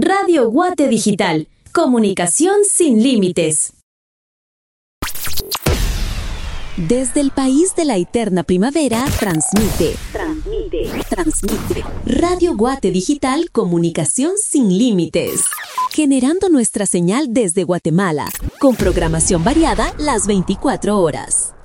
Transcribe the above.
Radio Guate Digital. Comunicación sin límites. Desde el país de la eterna primavera, transmite. Radio Guate Digital, comunicación sin límites. Generando nuestra señal desde Guatemala, con programación variada las 24 horas.